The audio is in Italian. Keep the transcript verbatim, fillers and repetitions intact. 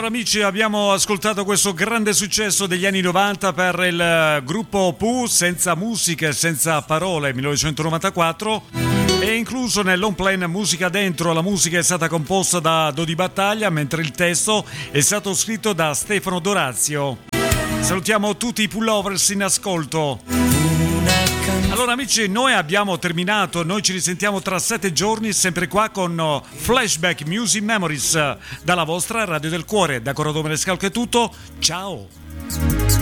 Allora amici, abbiamo ascoltato questo grande successo degli anni novanta per il gruppo Pooh, senza musica e senza parole, millenovecentonovantaquattro, e incluso nell'home plan Musica Dentro. La musica è stata composta da Dodi Battaglia, mentre il testo è stato scritto da Stefano Dorazio. Salutiamo tutti i pullovers in ascolto. Allora amici, noi abbiamo terminato, noi ci risentiamo tra sette giorni sempre qua con Flashback Music Memories dalla vostra Radio del Cuore. Da Corrado Marescalco è tutto, ciao!